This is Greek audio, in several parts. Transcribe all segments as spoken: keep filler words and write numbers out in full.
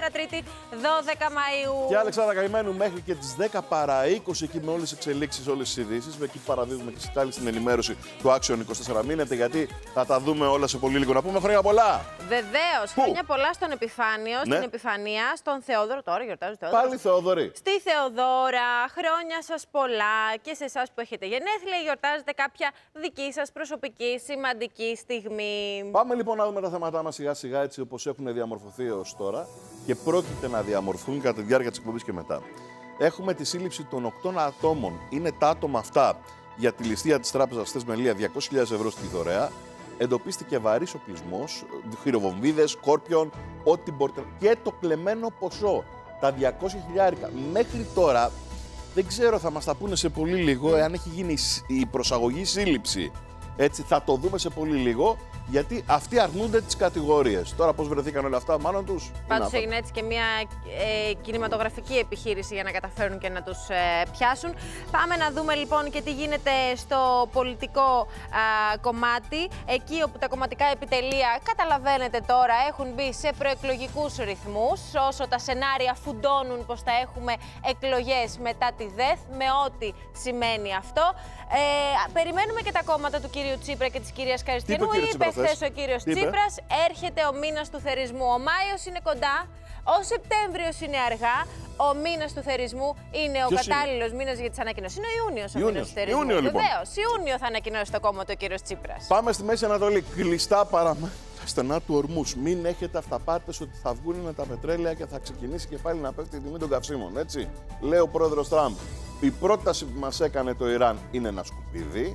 Τρίτη, δώδεκα Μαΐου. Και Αλεξάνδρα καημένου μέχρι και τις δέκα παρά είκοσι εκεί με όλες τις εξελίξεις, όλες τις ειδήσεις. Με εκεί παραδίδουμε και σκάλη στην ενημέρωση του Action είκοσι τέσσερα. Μείνετε γιατί θα τα δούμε όλα σε πολύ λίγο. Να πούμε χρόνια πολλά. Βεβαίως. Χρόνια πολλά στον Επιφάνιο, ναι. στην Επιφανία, στον Θεόδωρο. Τώρα γιορτάζει Θεόδωρο. Πάλι Θεόδωρη. Στη Θεοδώρα. Χρόνια σας πολλά και σε εσάς που έχετε γενέθλια. Γιορτάζετε κάποια δική σας προσωπική σημαντική στιγμή. Πάμε λοιπόν να δούμε τα θέματά μας σιγά σιγά έτσι όπως έχουν διαμορφωθεί έως τώρα και πρόκειται να διαμορφωθούν κατά τη διάρκεια της εκπομπής και μετά. Έχουμε τη σύλληψη των οκτώ ατόμων. Είναι τα άτομα αυτά για τη ληστεία της τράπεζας Θεσμελία διακόσιες χιλιάδες ευρώ στη Δωρεά. Εντοπίστηκε βαρύς οπλισμός, χειροβομβίδες, σκόρπιον, ό,τι μπορείτε. Και το κλεμμένο ποσό, τα διακόσια χιλιάρικα. Μέχρι τώρα δεν ξέρω, θα μας τα πούνε σε πολύ λίγο, εάν έχει γίνει η προσαγωγή σύλληψη. Έτσι θα το δούμε σε πολύ λίγο, γιατί αυτοί αρνούνται τις κατηγορίες. Τώρα πώς βρεθήκαν όλα αυτά, μάλλον τους. Πάντως έγινε έτσι και μια ε, κινηματογραφική επιχείρηση για να καταφέρουν και να τους ε, πιάσουν. Πάμε να δούμε λοιπόν και τι γίνεται στο πολιτικό α, κομμάτι. Εκεί όπου τα κομματικά επιτελεία, καταλαβαίνετε τώρα, έχουν μπει σε προεκλογικούς ρυθμούς. Όσο τα σενάρια φουντώνουν πως θα έχουμε εκλογές μετά τη ΔΕΘ, με ό,τι σημαίνει αυτό. Ε, περιμένουμε και τα κόμματα του κύριου Τσίπρα και της κυρίας Καριστιανού. Είπε χθες ο κύριος Τσίπρας, έρχεται ο μήνας του θερισμού. Ο Μάιος είναι κοντά, ο Σεπτέμβριος είναι αργά. Ο μήνας του θερισμού είναι Ποιος ο κατάλληλος μήνας για τις ανακοινώσεις. Είναι ο Ιούνιος ο μήνας του θερισμού. Ιούνιο, λοιπόν. Βεβαίως, Ιούνιο θα ανακοινώσει το κόμμα του ο κύριος Τσίπρας. Πάμε στη Μέση Ανατολή. Κλειστά παραμά τα στενά του ορμούς. Μην έχετε αυταπάτες ότι θα βγουν τα πετρέλαια και θα ξεκινήσει και πάλι να πέφτει η τιμή των καυσίμων. Έτσι, λέει ο πρόεδρος Τραμπ. Η πρόταση που μας έκανε το Ιράν είναι ένα σκουπίδι.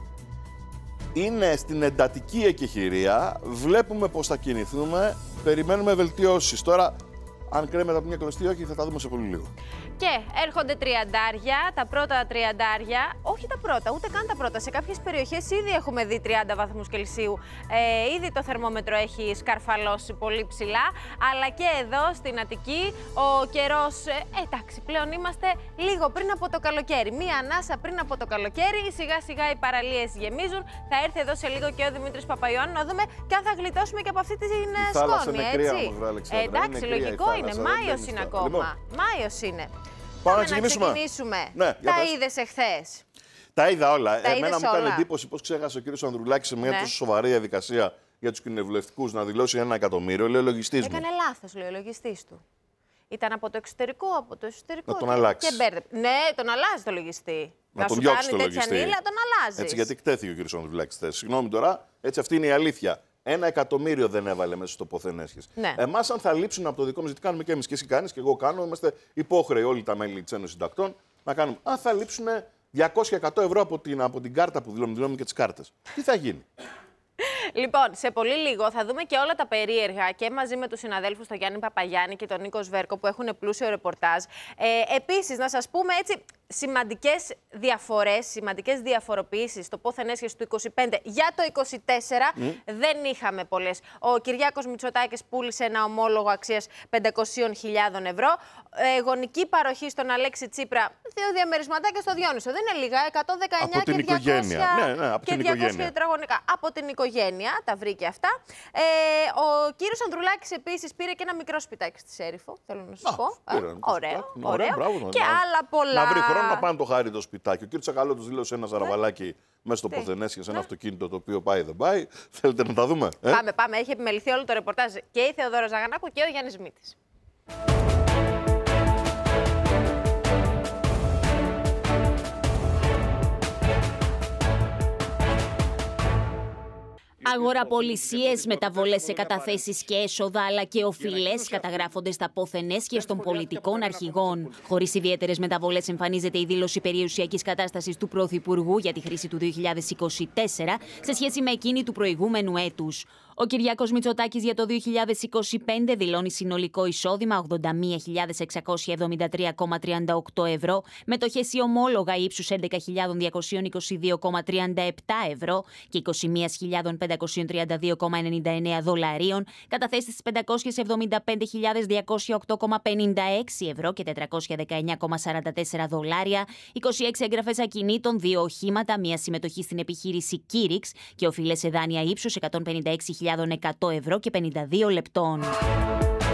Είναι στην εντατική εκεχηρία. Βλέπουμε πώς θα κινηθούμε. Περιμένουμε βελτιώσεις. Τώρα, αν κρέμεται από μια κλωστή ή όχι, θα τα δούμε σε πολύ λίγο. Και έρχονται τριαντάρια, τα πρώτα τριαντάρια, όχι τα πρώτα, ούτε καν τα πρώτα. Σε κάποιες περιοχές ήδη έχουμε δει τριάντα βαθμούς Κελσίου. Ε, ήδη το θερμόμετρο έχει σκαρφαλώσει πολύ ψηλά. Αλλά και εδώ στην Αττική ο καιρός, ε, εντάξει, πλέον είμαστε λίγο πριν από το καλοκαίρι. Μία ανάσα πριν από το καλοκαίρι. Σιγά σιγά οι παραλίες γεμίζουν. Θα έρθει εδώ σε λίγο και ο Δημήτρης Παπαϊωάννου να δούμε και αν θα γλιτώσουμε και από αυτή την σκόνη. Έτσι. Ε, εντάξει, είναι λογικό είναι. Μάιος είναι ακόμα. Λοιπόν. Μάιος είναι. Πάμε, Πάμε να ξεκινήσουμε. Ναι, τα είδες εχθές? Τα είδα όλα. Τα Εμένα μου έκανε όλα. εντύπωση πώς ξέχασε ο κύριος Ανδρουλάκης σε μια ναι. τόσο σοβαρή διαδικασία για τους κοινοβουλευτικούς να δηλώσει ένα εκατομμύριο. Λέει ο λογιστής μου. Έκανε λάθος, λέει ο λογιστής του. Ήταν από το εξωτερικό, από το εσωτερικό. Να τον αλλάξει. Και μπέρδε. Ναι, τον αλλάζει το λογιστή. Να, να τον σου διώξει κάνει το τέτοια λογιστή. νύλα, τον αλλάζει. Έτσι, γιατί κτέθηκε ο κύριος Ανδρουλάκης χθες. Συγγνώμη τώρα, έτσι αυτή είναι η αλήθεια. Ένα εκατομμύριο δεν έβαλε μέσα στο πόθεν έσχες. Ναι. Εμάς, αν θα λείψουν από το δικό μας, γιατί κάνουμε και εμείς και εσύ κάνεις και εγώ κάνω, είμαστε υπόχρεοι όλοι τα μέλη της Ένωσης Συντακτών να κάνουμε. Αν θα λείψουν διακόσια εκατό ευρώ από την, από την κάρτα που δηλώνουμε, δηλώνουμε και τις κάρτες, τι θα γίνει? Λοιπόν, σε πολύ λίγο θα δούμε και όλα τα περίεργα και μαζί με τους συναδέλφους τον Γιάννη Παπαγιάννη και τον Νίκο Σβέρκο που έχουν πλούσιο ρεπορτάζ. Ε, επίσης, να σας πούμε έτσι σημαντικές διαφορές, σημαντικές διαφοροποιήσεις στο πόθεν έσχεση του είκοσι πέντε για το είκοσι τέσσερα mm. δεν είχαμε πολλές. Ο Κυριάκος Μητσοτάκης πούλησε ένα ομόλογο αξίας πεντακόσιες χιλιάδες ευρώ. Ε, γονική παροχή στον Αλέξη Τσίπρα, δύο διαμερισματάκια στο Διόνυσο. Δεν είναι λίγα, εκατόν δεκαεννιά από και την διακόσια, οικογένεια. Ναι, ναι, από και την διακόσια οικογένεια. τετραγωνικά. Από την οικογένεια, τα βρήκε αυτά. Ε, ο κύριος Ανδρουλάκης επίσης πήρε και ένα μικρό σπιτάκι στη Σέριφο, θέλω να σας πω. Α, ε, ωραίο, ωραίο. Μπράβο, και να, άλλα πολλά. Να βρει χρόνο να πάνε το χάρι το σπιτάκι. Ο κύριος Τσακαλώτος δήλωσε ένα ζαραβαλάκι μέσα στο πόθεν έσχες, ένα αυτοκίνητο το οποίο πάει δεν πάει. Θέλετε να τα δούμε? Ε? Πάμε, πάμε. Έχει επιμεληθεί όλο το ρεπορτάζ και η Θεοδόρα Ζαγανάκου και ο Γιάννης Μήτης. Αγοραπολισίες, μεταβολές σε καταθέσεις και έσοδα αλλά και οφειλές καταγράφονται στα πόθεν έσχες των πολιτικών αρχηγών. Χωρίς ιδιαίτερες μεταβολές εμφανίζεται η δήλωση περιουσιακής κατάστασης του Πρωθυπουργού για τη χρήση του δύο χιλιάδες είκοσι τέσσερα σε σχέση με εκείνη του προηγούμενου έτους. Ο Κυριάκος Μητσοτάκης για το δύο χιλιάδες είκοσι πέντε δηλώνει συνολικό εισόδημα ογδόντα μία χιλιάδες εξακόσια εβδομήντα τρία κόμμα τριάντα οκτώ ευρώ, μετοχές ή ομόλογα ύψους έντεκα χιλιάδες διακόσια είκοσι δύο κόμμα τριάντα επτά ευρώ και είκοσι μία χιλιάδες πεντακόσια τριάντα δύο κόμμα ενενήντα εννέα δολαρίων, καταθέσεις πεντακόσιες εβδομήντα πέντε χιλιάδες διακόσια οκτώ κόμμα πενήντα έξι ευρώ και τετρακόσια δεκαεννέα κόμμα σαράντα τέσσερα δολάρια, είκοσι έξι εγγραφές ακινήτων, δύο οχήματα, μία συμμετοχή στην επιχείρηση Κίριξ και οφειλές σε δάνεια ύψους εκατόν πενήντα έξι χιλιάδες εκατό ευρώ και πενήντα δύο λεπτών.